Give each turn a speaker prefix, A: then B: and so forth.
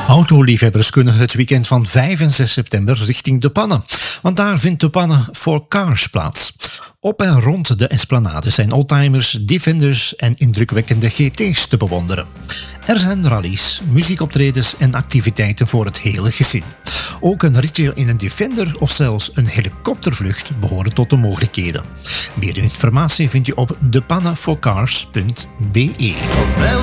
A: Autoliefhebbers kunnen het weekend van 5 en 6 september richting De Pannen. Want daar vindt De Pannen for Cars plaats. Op en rond de Esplanade zijn oldtimers, defenders en indrukwekkende GT's te bewonderen. Er zijn rallies, muziekoptredens en activiteiten voor het hele gezin. Ook een ritje in een Defender of zelfs een helikoptervlucht behoren tot de mogelijkheden. Meer informatie vind je op depannenforcars.be.